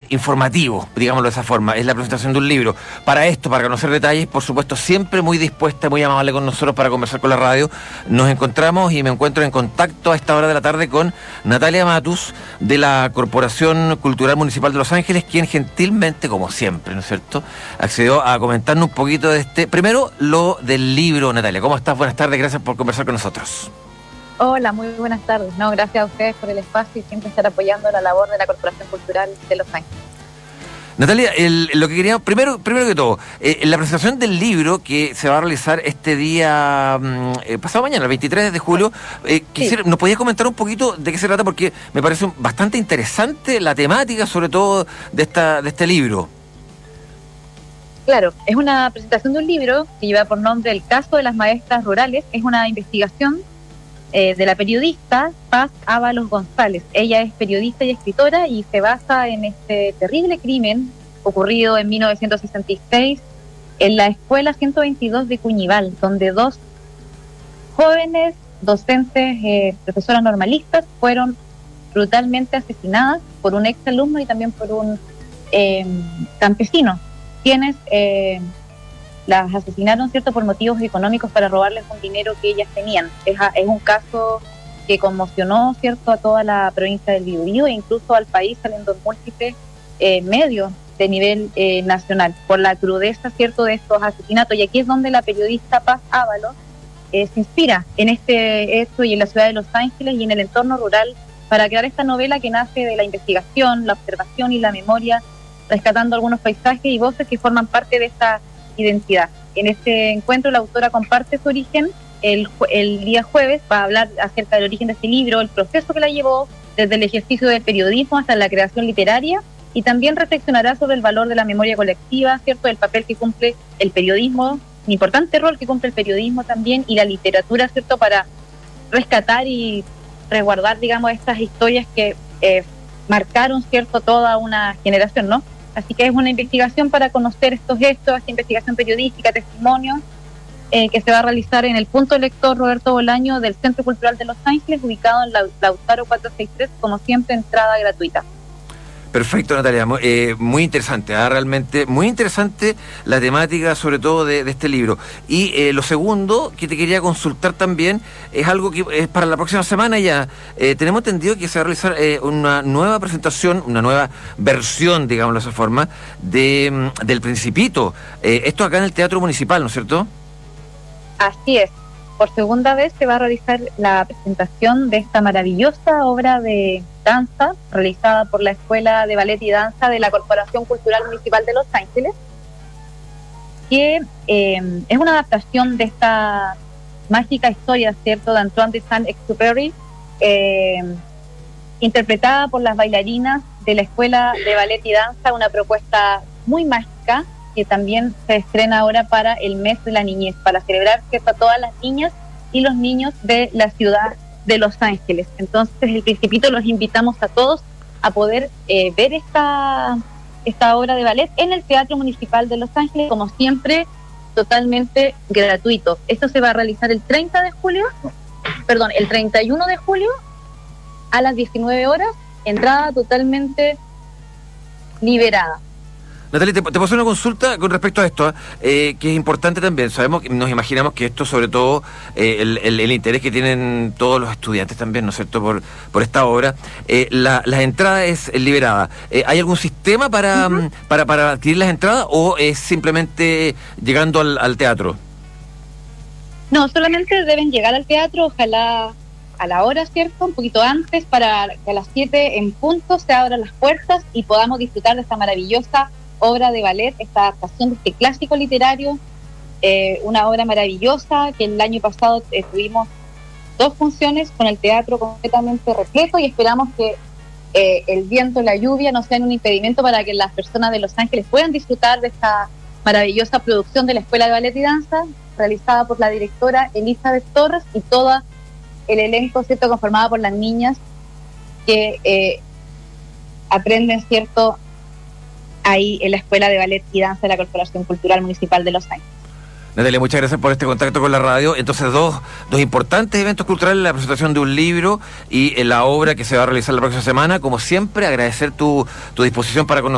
informativo, digámoslo de esa forma. Es la presentación de un libro. Para esto, para conocer detalles, por supuesto, siempre muy dispuesta, muy amable con nosotros para conversar con la radio. Nos encontramos y me encuentro en contacto a esta hora de la tarde con Natalia Matus, de la Corporación Cultural Municipal de Los Ángeles, quien gentilmente, como siempre, ¿no es cierto?, accedió a comentarnos un poquito de primero, lo del libro. Natalia, ¿cómo estás? Buenas tardes, gracias por conversar con nosotros. Hola, muy buenas tardes. No, gracias a ustedes por el espacio y siempre estar apoyando la labor de la Corporación Cultural de Los Ángeles. Natalia, lo que queríamos, primero que todo, la presentación del libro que se va a realizar este día, pasado mañana, el 23 de julio, quisiera, ¿nos podías comentar un poquito de qué se trata? Porque me parece bastante interesante la temática, sobre todo, de este libro. Claro, es una presentación de un libro que lleva por nombre El caso de las maestras rurales. Es una investigación de la periodista Paz Ábalos González. Ella es periodista y escritora y se basa en este terrible crimen ocurrido en 1966 en la Escuela 122 de Cuñibal, donde dos jóvenes docentes, profesoras normalistas, fueron brutalmente asesinadas por un exalumno y también por un campesino, quienes las asesinaron, ¿cierto?, por motivos económicos, para robarles un dinero que ellas tenían. Es un caso que conmocionó, ¿cierto?, a toda la provincia del Biobío e incluso al país, saliendo en múltiples medios de nivel nacional, por la crudeza, ¿cierto?, de estos asesinatos. Y aquí es donde la periodista Paz Ábalos se inspira en este hecho y en la ciudad de Los Ángeles y en el entorno rural para crear esta novela que nace de la investigación, la observación y la memoria, rescatando algunos paisajes y voces que forman parte de esta identidad. En este encuentro la autora comparte su origen. El día jueves va a hablar acerca del origen de este libro, el proceso que la llevó desde el ejercicio del periodismo hasta la creación literaria, y también reflexionará sobre el valor de la memoria colectiva, ¿cierto?, el papel que cumple el periodismo, un importante rol que cumple el periodismo también, y la literatura, ¿cierto?, para rescatar y resguardar, digamos, estas historias que marcaron, ¿cierto?, toda una generación, ¿no? Así que es una investigación para conocer estos hechos, esta investigación periodística, testimonios, que se va a realizar en el punto lector Roberto Bolaño del Centro Cultural de Los Ángeles, ubicado en Lautaro 463, como siempre, entrada gratuita. Perfecto, Natalia, muy interesante, realmente muy interesante la temática, sobre todo de este libro. Y lo segundo que te quería consultar también es algo que es para la próxima semana ya. Tenemos entendido que se va a realizar una nueva presentación, una nueva versión, digámoslo de esa forma, del Principito. Esto acá en el Teatro Municipal, ¿no es cierto? Así es. Por segunda vez se va a realizar la presentación de esta maravillosa obra de danza realizada por la Escuela de Ballet y Danza de la Corporación Cultural Municipal de Los Ángeles, que es una adaptación de esta mágica historia, ¿cierto?, de Antoine de Saint-Exupéry, interpretada por las bailarinas de la Escuela de Ballet y Danza, una propuesta muy mágica que también se estrena ahora para el mes de la niñez, para celebrar, ¿cierto?, a todas las niñas y los niños de la ciudad de Los Ángeles. Entonces, el Principito, los invitamos a todos a poder ver esta obra de ballet en el Teatro Municipal de Los Ángeles, como siempre, totalmente gratuito. Esto se va a realizar el 31 de julio a las 19 horas, entrada totalmente liberada. Natalia, te puedo hacer una consulta con respecto a esto, que es importante también. Sabemos, nos imaginamos que esto, sobre todo, el interés que tienen todos los estudiantes también, ¿no es cierto?, por esta obra. La entrada es liberada. ¿Hay algún sistema para adquirir las entradas o es simplemente llegando al teatro? No, solamente deben llegar al teatro, ojalá a la hora, ¿cierto?, un poquito antes, para que a las 7 en punto se abran las puertas y podamos disfrutar de esta maravillosa obra de ballet, esta adaptación de este clásico literario, una obra maravillosa que el año pasado tuvimos 2 funciones con el teatro completamente repleto, y esperamos que el viento, la lluvia no sean un impedimento para que las personas de Los Ángeles puedan disfrutar de esta maravillosa producción de la Escuela de Ballet y Danza, realizada por la directora Elizabeth Torres y todo el elenco, ¿cierto?, conformado por las niñas que aprenden, ¿cierto?, ahí en la Escuela de Ballet y Danza de la Corporación Cultural Municipal de Los Ángeles. Natalia, muchas gracias por este contacto con la radio. Entonces, dos importantes eventos culturales, la presentación de un libro y la obra que se va a realizar la próxima semana. Como siempre, agradecer tu disposición para con nosotros.